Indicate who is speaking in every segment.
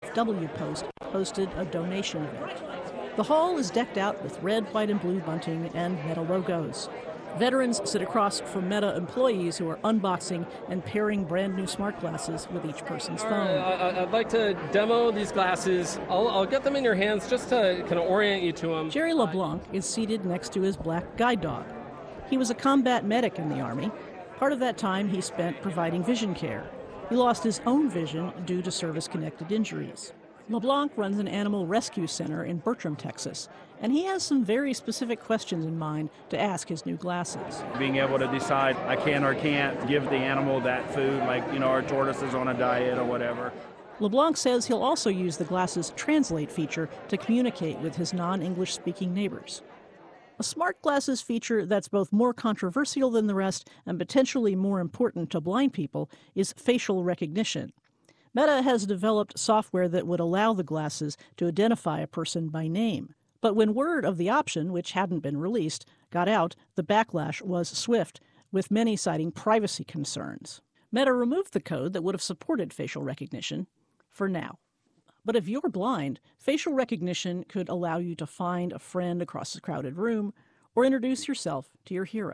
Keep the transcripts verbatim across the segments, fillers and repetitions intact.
Speaker 1: F W Post hosted a donation event. The hall is decked out with red, white, and blue bunting and Meta logos. Veterans sit across from Meta employees who are unboxing and pairing brand new smart glasses with each person's phone.
Speaker 2: Uh, I'd like to demo these glasses. I'll, I'll get them in your hands just to kind of orient you to them.
Speaker 1: Jerry LeBlanc is seated next to his black guide dog. He was a combat medic in the Army. Part of that time he spent providing vision care. He lost his own vision due to service-connected injuries. LeBlanc runs an animal rescue center in Bertram, Texas, and he has some very specific questions in mind to ask his new glasses.
Speaker 3: Being able to decide I can or can't give the animal that food, like, you know, our tortoise is on a diet or whatever.
Speaker 1: LeBlanc says he'll also use the glasses' Translate feature to communicate with his non-English speaking neighbors. A smart glasses feature that's both more controversial than the rest and potentially more important to blind people is facial recognition. Meta has developed software that would allow the glasses to identify a person by name. But when word of the option, which hadn't been released, got out, the backlash was swift, with many citing privacy concerns. Meta removed the code that would have supported facial recognition, for now. But if you're blind, facial recognition could allow you to find a friend across a crowded room or introduce yourself to your hero.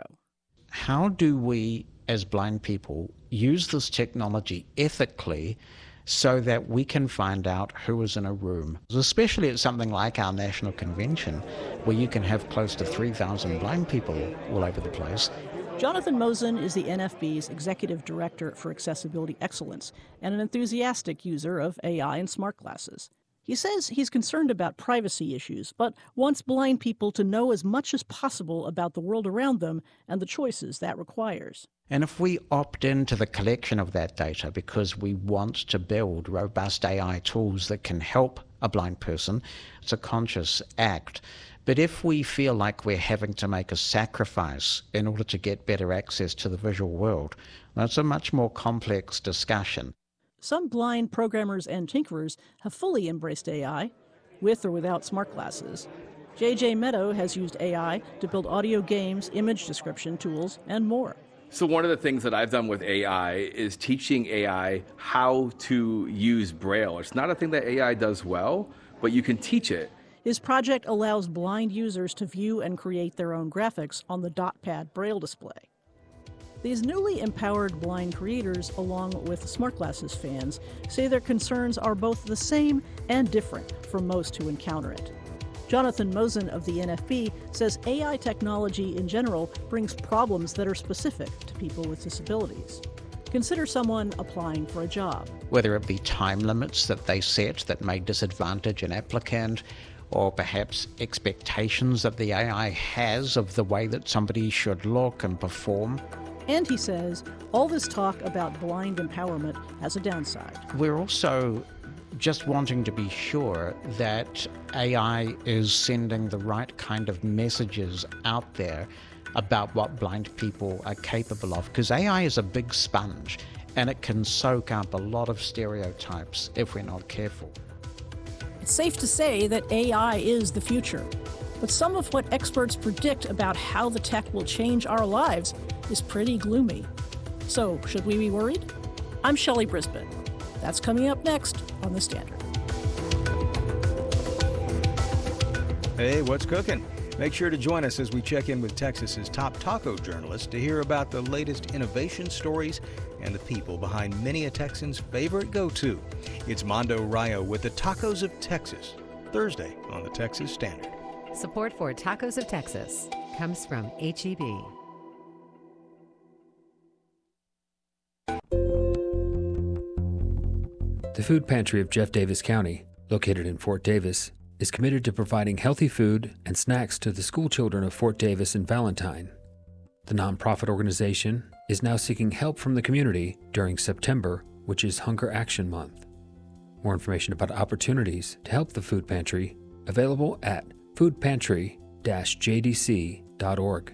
Speaker 4: How do we, as blind people, use this technology ethically so that we can find out who is in a room, especially at something like our national convention, where you can have close to three thousand blind people all over the place?
Speaker 1: Jonathan Mosen is the N F B's Executive Director for Accessibility Excellence and an enthusiastic user of A I and smart glasses. He says he's concerned about privacy issues, but wants blind people to know as much as possible about the world around them and the choices that requires.
Speaker 4: And if we opt into the collection of that data because we want to build robust A I tools that can help a blind person, it's a conscious act. But if we feel like we're having to make a sacrifice in order to get better access to the visual world, that's a much more complex discussion.
Speaker 1: Some blind programmers and tinkerers have fully embraced A I, with or without smart glasses. J J Meadow has used A I to build audio games, image description tools, and more.
Speaker 5: So one of the things that I've done with A I is teaching A I how to use Braille. It's not a thing that A I does well, but you can teach it.
Speaker 1: His project allows blind users to view and create their own graphics on the DotPad Braille display. These newly empowered blind creators, along with smart glasses fans, say their concerns are both the same and different for most who encounter it. Jonathan Mosen of the N F B says A I technology in general brings problems that are specific to people with disabilities. Consider someone applying for a job.
Speaker 4: Whether it be time limits that they set that may disadvantage an applicant, or perhaps expectations that the A I has of the way that somebody should look and perform.
Speaker 1: And he says, all this talk about blind empowerment has a downside.
Speaker 4: We're also just wanting to be sure that A I is sending the right kind of messages out there about what blind people are capable of, because A I is a big sponge and it can soak up a lot of stereotypes if we're not careful.
Speaker 1: It's safe to say that A I is the future, but some of what experts predict about how the tech will change our lives is pretty gloomy. So, should we be worried? I'm Shelley Brisbane. That's coming up next on The Standard.
Speaker 6: Hey, what's cooking? Make sure to join us as we check in with Texas's top taco journalists to hear about the latest innovation stories and the people behind many a Texan's favorite go-to. It's Mondo Rayo with the Tacos of Texas, Thursday on the Texas Standard.
Speaker 7: Support for Tacos of Texas comes from H E B.
Speaker 8: The Food Pantry of Jeff Davis County, located in Fort Davis, is committed to providing healthy food and snacks to the school children of Fort Davis and Valentine. The nonprofit organization is now seeking help from the community during September, which is Hunger Action Month. More information about opportunities to help the Food Pantry available at food pantry dash j d c dot org.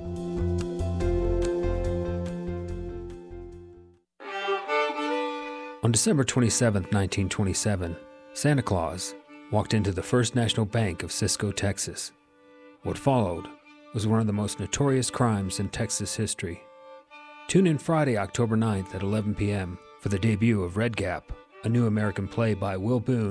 Speaker 8: On December twenty-seventh, nineteen twenty-seven, Santa Claus walked into the First National Bank of Cisco, Texas. What followed was one of the most notorious crimes in Texas history. Tune in Friday, October ninth at eleven p m for the debut of Red Gap, a new American play by Will Boone